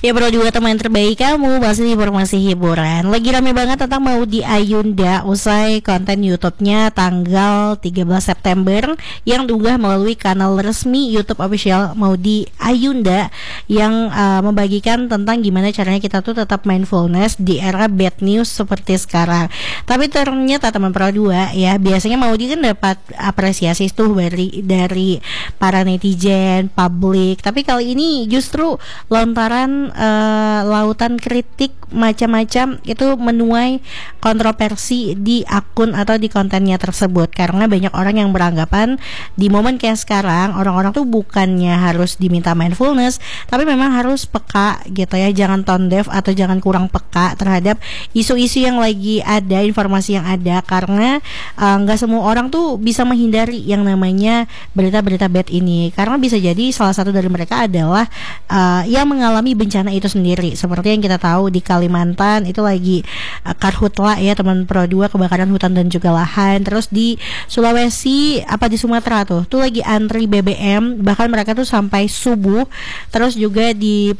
Ya bro, juga teman terbaik kamu masih informasi hiburan. Lagi rame banget tentang Maudy Ayunda usai konten YouTube-nya tanggal 13 September yang diunggah melalui kanal resmi YouTube official Maudy Ayunda yang membagikan tentang gimana caranya kita tuh tetap mindfulness di era bad news seperti sekarang. Tapi ternyata teman Pro 2 ya, biasanya Maudy kan dapat apresiasi tuh dari para netizen, publik. Tapi kali ini justru lontaran lautan kritik macam-macam itu menuai kontroversi di akun atau di kontennya tersebut, karena banyak orang yang beranggapan di momen kayak sekarang orang-orang tuh bukannya harus diminta mindfulness, tapi memang harus peka gitu ya, jangan tone deaf atau jangan kurang peka terhadap isu-isu yang lagi ada, informasi yang ada, karena nggak semua orang tuh bisa menghindari yang namanya berita-berita bad ini, karena bisa jadi salah satu dari mereka adalah yang mengalami bencana itu sendiri. Seperti yang kita tahu di Kalimantan itu lagi karhutla ya teman Pro 2, kebakaran hutan dan juga lahan. Terus di Sulawesi di Sumatera tuh lagi antri BBM, bahkan mereka tuh sampai subuh. Terus juga di